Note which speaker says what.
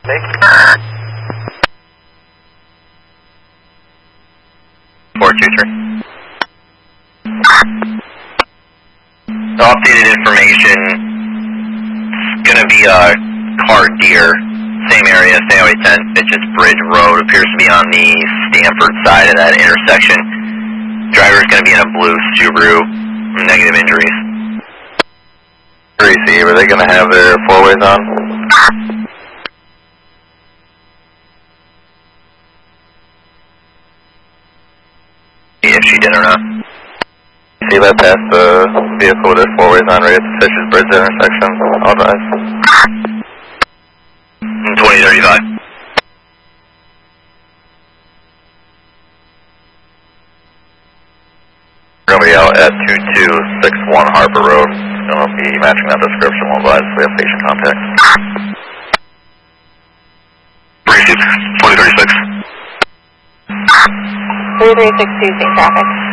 Speaker 1: 423. The updated information is going to be a car deer, same area, Highway 10, Fitch's Bridge Road, appears to be on the Stanford side of that intersection. Driver's going to be in a blue Subaru, negative injuries.
Speaker 2: Receive, are they going to have their four-ways on?
Speaker 1: If she did or not.
Speaker 2: See that past the vehicle with their four-ways on right at the Fitch's Bridge intersection. All drive.
Speaker 1: 2035.
Speaker 2: We're going to be out at 2261 Harbor Road. Going to be matching that description. We'll advise we have patient contact.
Speaker 1: Receive 2036.
Speaker 3: 3362, same traffic.